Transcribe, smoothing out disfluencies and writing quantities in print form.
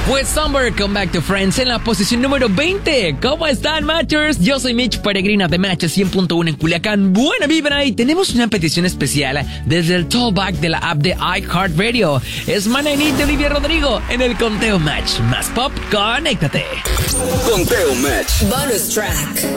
Pues Somewhere Come Back to Friends en la posición número 20. ¿Cómo están, Matchers? Yo soy Mitch Peregrina de Match 100.1 en Culiacán. Buena vibra, y tenemos una petición especial desde el Tollback de la app de iHeartRadio. Es Mananit de Olivia Rodrigo en el Conteo Match. Más pop, conéctate. Conteo Match. Bonus track.